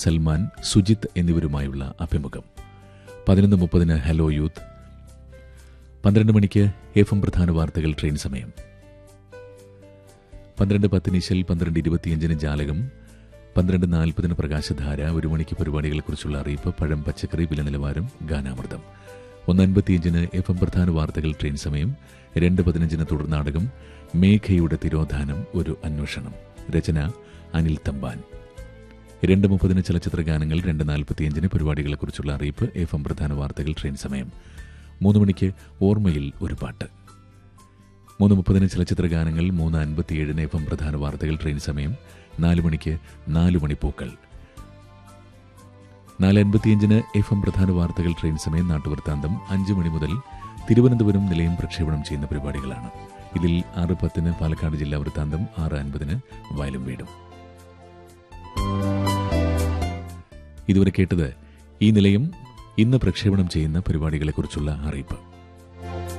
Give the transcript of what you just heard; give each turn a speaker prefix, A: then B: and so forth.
A: സൽമാൻ, സുജിത്ത് എന്നിവരുമായുള്ള അഭിമുഖം. 11:30 hello youth. 12 മണിക്ക് FM പ്രധാന വാർത്തകൾ ട്രെയിൻ സമയം. 12:10 നിശൽ, 12:25 ജാലകം, 12:40 പ്രകാശധാര, 1 മണിക്ക് പരിപാടികളെക്കുറിച്ചുള്ള അറിയിപ്പ്, പഴം പച്ചക്കറി വില നിലവാരം, ഗാനാമൃതം. 1:55 FM പ്രധാന വാർത്തകൾ ട്രെയിൻ സമയം. 2:15 തുടർനാടകം മേഘയുടെ തിരോധാനം, ഒരു അന്വേഷണം. രചന അനിൽ തമ്പാൻ. 2:30 ചലച്ചിത്ര ഗാനങ്ങൾ. 2:45 പരിപാടികളെക്കുറിച്ചുള്ള അറിയിപ്പ്, FM പ്രധാന വാർത്തകൾ ട്രെയിൻ സമയം. 3 മണിക്ക് ഓർമ്മയിൽ ഒരു പാട്ട്. 3:30 ചലച്ചിത്ര ഗാനങ്ങൾ. 3:57 FM പ്രധാന വാർത്തകൾ ട്രെയിൻ സമയം. 4 മണിക്ക് 4 മണിപ്പൂക്കൾ. 4:55 FM പ്രധാന വാർത്തകൾ ട്രെയിൻ സമയം. നാട്ടുവൃത്താന്തം. 5 മണി മുതൽ തിരുവനന്തപുരം നിലയം പ്രക്ഷേപണം ചെയ്യുന്ന പരിപാടികളാണ്. ഇതിൽ 6:10 പാലക്കാട് ജില്ലാ വൃത്താന്തം, 6:50 വയലും വീടും. ഇതുവരെ കേട്ടത് ഈ നിലയം ഇന്ന് പ്രക്ഷേപണം ചെയ്യുന്ന പരിപാടികളെക്കുറിച്ചുള്ള അറിയിപ്പ്.